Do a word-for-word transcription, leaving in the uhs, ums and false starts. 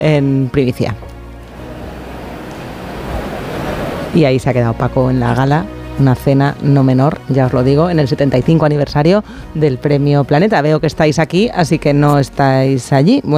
en primicia. Y ahí se ha quedado Paco en la gala, una cena no menor, ya os lo digo, en el setenta y cinco aniversario del Premio Planeta. Veo que estáis aquí, así que no estáis allí. Bueno,